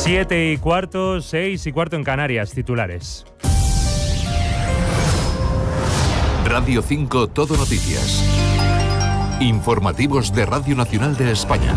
7:15, 6:15 en Canarias, titulares. Radio 5 Todo Noticias. Informativos de Radio Nacional de España.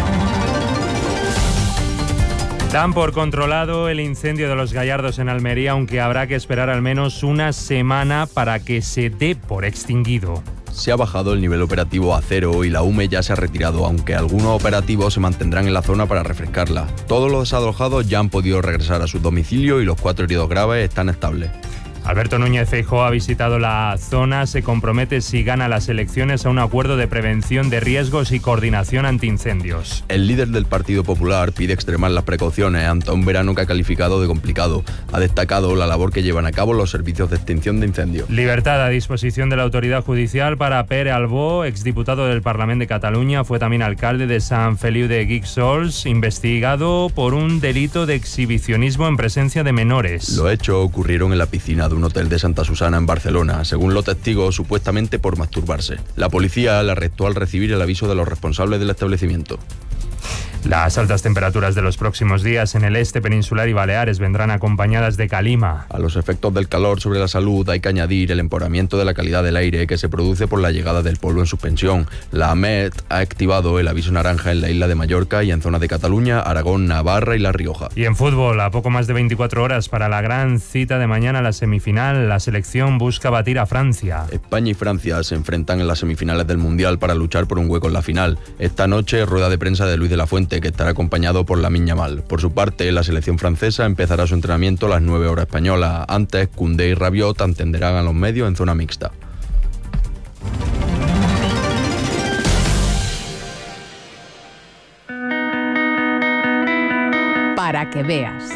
Dan por controlado el incendio de los Gallardos en Almería, aunque habrá que esperar al menos una semana para que se dé por extinguido. Se ha bajado el nivel operativo a cero y la UME ya se ha retirado, aunque algunos operativos se mantendrán en la zona para refrescarla. Todos los desalojados ya han podido regresar a sus domicilios y los 4 heridos graves están estables. Alberto Núñez Feijóo ha visitado la zona, se compromete si gana las elecciones a un acuerdo de prevención de riesgos y coordinación antiincendios. El líder del Partido Popular pide extremar las precauciones ante un verano que ha calificado de complicado. Ha destacado la labor que llevan a cabo los servicios de extinción de incendios. Libertad a disposición de la autoridad judicial para Pere Albó, exdiputado del Parlament de Cataluña, fue también alcalde de Sant Feliu de Guíxols, investigado por un delito de exhibicionismo en presencia de menores. Los hechos ocurrieron en la piscina de un hotel de Santa Susana en Barcelona, según los testigos, supuestamente por masturbarse. La policía la arrestó al recibir el aviso de los responsables del establecimiento. Las altas temperaturas de los próximos días en el este peninsular y Baleares vendrán acompañadas de calima. A los efectos del calor sobre la salud hay que añadir el empeoramiento de la calidad del aire que se produce por la llegada del polvo en suspensión. La AMET ha activado el aviso naranja en la isla de Mallorca y en zonas de Cataluña, Aragón, Navarra y La Rioja. Y en fútbol, a poco más de 24 horas para la gran cita de mañana, la semifinal, la selección busca batir a Francia. España y Francia se enfrentan en las semifinales del Mundial para luchar por un hueco en la final. Esta noche, rueda de prensa de Luis de la Fuente, que estará acompañado por Lamine Yamal. Por su parte, la selección francesa empezará su entrenamiento a las 9 horas españolas. Antes, Koundé y Rabiot atenderán a los medios en zona mixta. Para que veas.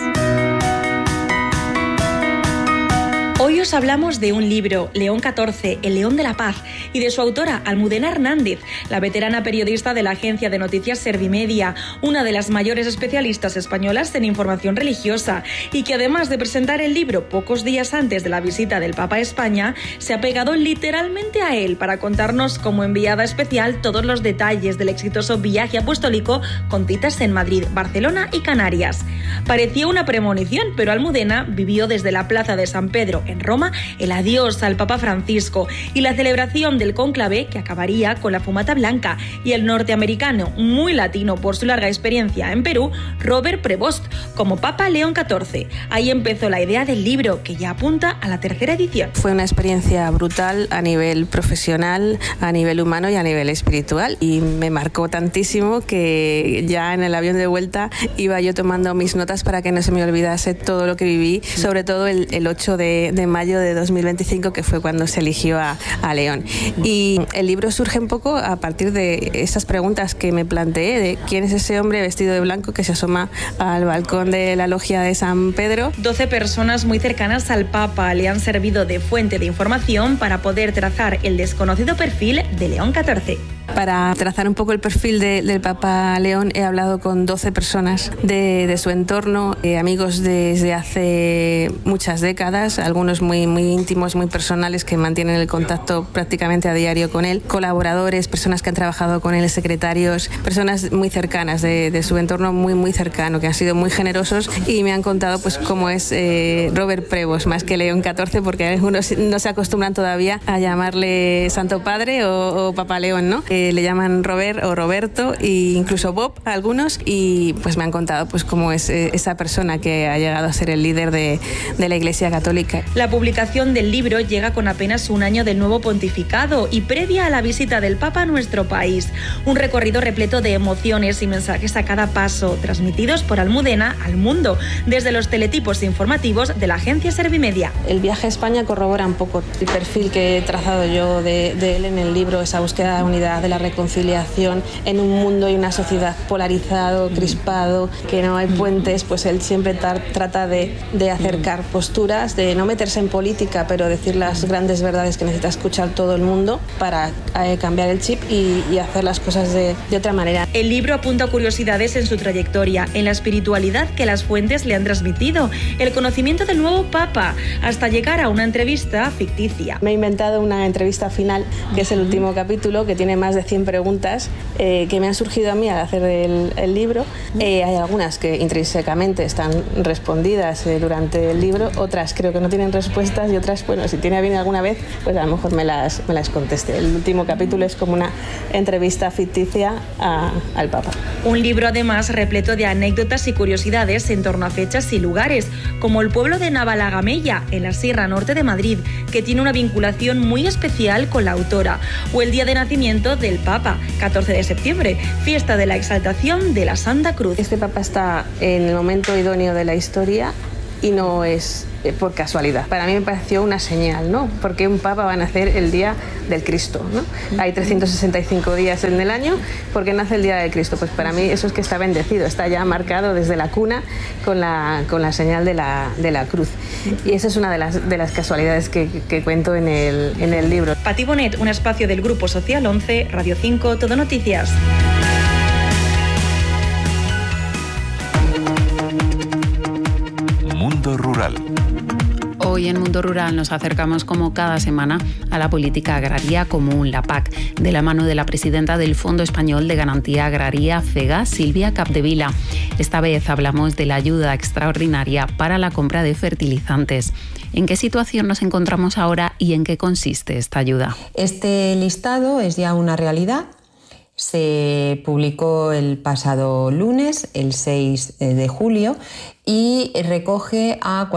Hoy os hablamos de un libro, León XIV, El León de la Paz, y de su autora, Almudena Hernández, la veterana periodista de la agencia de noticias Servimedia, una de las mayores especialistas españolas en información religiosa, y que además de presentar el libro pocos días antes de la visita del Papa a España, se ha pegado literalmente a él para contarnos como enviada especial todos los detalles del exitoso viaje apostólico con citas en Madrid, Barcelona y Canarias. Parecía una premonición, pero Almudena vivió desde la Plaza de San Pedro en Roma el adiós al Papa Francisco y la celebración del cónclave que acabaría con la fumata blanca, y el norteamericano, muy latino por su larga experiencia en Perú, Robert Prevost, como Papa León XIV. Ahí empezó la idea del libro, que ya apunta a la 3ª edición. Fue una experiencia brutal a nivel profesional, a nivel humano y a nivel espiritual, y me marcó tantísimo que ya en el avión de vuelta iba yo tomando mis notas para que no se me olvidase todo lo que viví, sobre todo el 8 de mayo de 2025, que fue cuando se eligió a León. Y el libro surge un poco a partir de esas preguntas que me planteé, de quién es ese hombre vestido de blanco que se asoma al balcón de la logia de San Pedro. 12 personas muy cercanas al Papa le han servido de fuente de información para poder trazar el desconocido perfil de León XIV. Para trazar un poco el perfil del Papa León he hablado con 12 personas de su entorno, amigos desde hace muchas décadas, algunos muy íntimos, muy personales, que mantienen el contacto prácticamente a diario con él, colaboradores, personas que han trabajado con él, secretarios, personas muy cercanas de su entorno, muy cercano, que han sido muy generosos y me han contado pues cómo es Robert Prevost, más que León XIV, porque algunos no se acostumbran todavía a llamarle Santo Padre o Papa León, ¿no? Le llaman Robert o Roberto e incluso Bob a algunos, y pues me han contado pues cómo es esa persona que ha llegado a ser el líder de la Iglesia Católica. La publicación del libro llega con apenas un año del nuevo pontificado y previa a la visita del Papa a nuestro país. Un recorrido repleto de emociones y mensajes a cada paso, transmitidos por Almudena al mundo, desde los teletipos informativos de la agencia Servimedia. El viaje a España corrobora un poco el perfil que he trazado yo de él en el libro, esa búsqueda de unidad, de la reconciliación en un mundo y una sociedad polarizado, crispado, que no hay puentes. Pues él siempre trata de acercar posturas, de no meterse en política, pero decir las grandes verdades que necesita escuchar todo el mundo para cambiar el chip y hacer las cosas de otra manera. El libro apunta curiosidades en su trayectoria, en la espiritualidad que las fuentes le han transmitido, el conocimiento del nuevo Papa, hasta llegar a una entrevista ficticia. Me he inventado una entrevista final, que es el último capítulo, que tiene más de 100 preguntas que me han surgido a mí al hacer el libro. Hay algunas que intrínsecamente están respondidas durante el libro, otras creo que no tienen respuestas y otras, bueno, si tiene bien alguna vez, pues a lo mejor me las conteste. El último capítulo es como una entrevista ficticia al Papa. Un libro además repleto de anécdotas y curiosidades en torno a fechas y lugares, como el pueblo de Navalagamella, en la Sierra Norte de Madrid, que tiene una vinculación muy especial con la autora, o el día de nacimiento del Papa, 14 de septiembre, fiesta de la exaltación de la Santa Cruz. Este Papa está en el momento idóneo de la historia y no es por casualidad. Para mí me pareció una señal, ¿no? Porque un Papa va a nacer el día del Cristo, ¿no? Hay 365 días en el año, ¿por qué nace el día del Cristo? Pues para mí eso es que está bendecido, está ya marcado desde la cuna con la señal de la cruz. Y esa es una de las casualidades que cuento en el libro. Pati Bonet, un espacio del Grupo Social 11, Radio 5, Todo Noticias. Mundo Rural. Hoy en Mundo Rural nos acercamos como cada semana a la política agraria común, la PAC, de la mano de la presidenta del Fondo Español de Garantía Agraria, FEGA, Silvia Capdevila. Esta vez hablamos de la ayuda extraordinaria para la compra de fertilizantes. ¿En qué situación nos encontramos ahora y en qué consiste esta ayuda? Este listado es ya una realidad. Se publicó el pasado lunes, el 6 de julio, y recoge a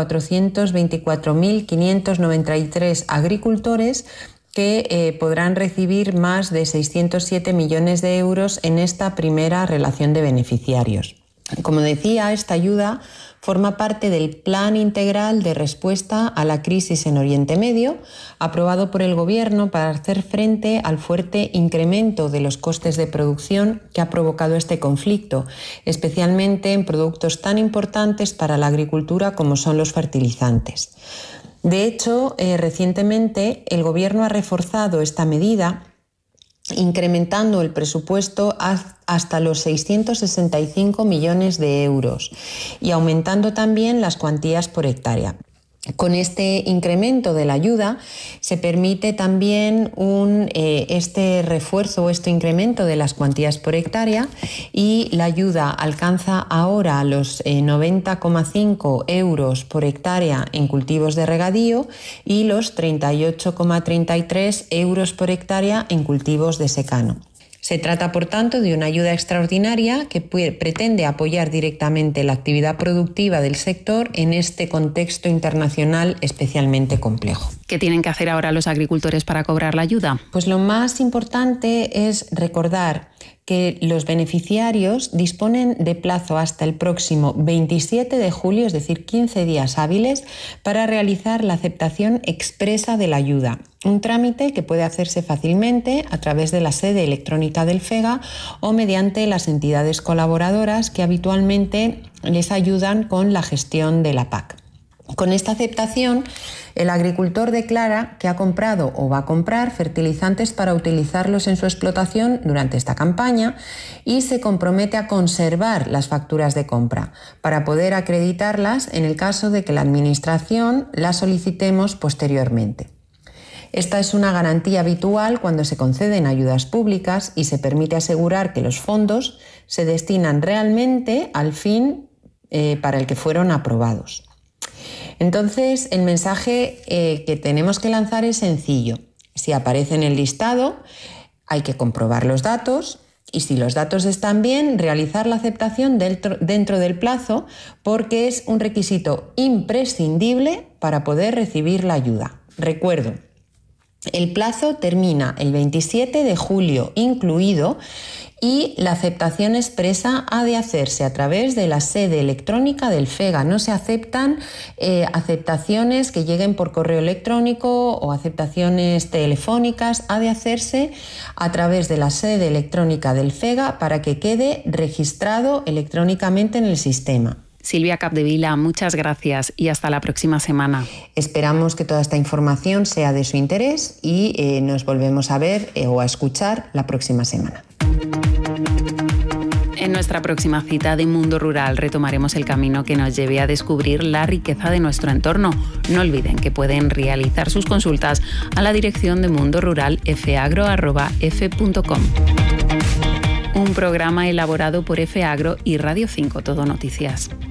424.593 agricultores que podrán recibir más de 607 millones de euros en esta primera relación de beneficiarios. Como decía, esta ayuda forma parte del Plan Integral de Respuesta a la Crisis en Oriente Medio, aprobado por el Gobierno para hacer frente al fuerte incremento de los costes de producción que ha provocado este conflicto, especialmente en productos tan importantes para la agricultura como son los fertilizantes. De hecho, recientemente el Gobierno ha reforzado esta medida, incrementando el presupuesto hasta los 665 millones de euros y aumentando también las cuantías por hectárea. Con este incremento de la ayuda se permite también este refuerzo o este incremento de las cuantías por hectárea, y la ayuda alcanza ahora los 90,5 euros por hectárea en cultivos de regadío y los 38,33 euros por hectárea en cultivos de secano. Se trata, por tanto, de una ayuda extraordinaria que pretende apoyar directamente la actividad productiva del sector en este contexto internacional especialmente complejo. ¿Qué tienen que hacer ahora los agricultores para cobrar la ayuda? Pues lo más importante es recordar que los beneficiarios disponen de plazo hasta el próximo 27 de julio, es decir, 15 días hábiles, para realizar la aceptación expresa de la ayuda. Un trámite que puede hacerse fácilmente a través de la sede electrónica del FEGA o mediante las entidades colaboradoras que habitualmente les ayudan con la gestión de la PAC. Con esta aceptación, el agricultor declara que ha comprado o va a comprar fertilizantes para utilizarlos en su explotación durante esta campaña y se compromete a conservar las facturas de compra para poder acreditarlas en el caso de que la Administración las solicitemos posteriormente. Esta es una garantía habitual cuando se conceden ayudas públicas y se permite asegurar que los fondos se destinan realmente al fin para el que fueron aprobados. Entonces, el mensaje que tenemos que lanzar es sencillo. Si aparece en el listado, hay que comprobar los datos y, si los datos están bien, realizar la aceptación dentro del plazo, porque es un requisito imprescindible para poder recibir la ayuda. Recuerdo, el plazo termina el 27 de julio incluido, y la aceptación expresa ha de hacerse a través de la sede electrónica del FEGA. No se aceptan aceptaciones que lleguen por correo electrónico o aceptaciones telefónicas. Ha de hacerse a través de la sede electrónica del FEGA para que quede registrado electrónicamente en el sistema. Silvia Capdevila, muchas gracias y hasta la próxima semana. Esperamos que toda esta información sea de su interés y nos volvemos a ver o a escuchar la próxima semana. En nuestra próxima cita de Mundo Rural retomaremos el camino que nos lleve a descubrir la riqueza de nuestro entorno. No olviden que pueden realizar sus consultas a la dirección de Mundo Rural fagro@f.com. Un programa elaborado por FAgro y Radio 5 Todo Noticias.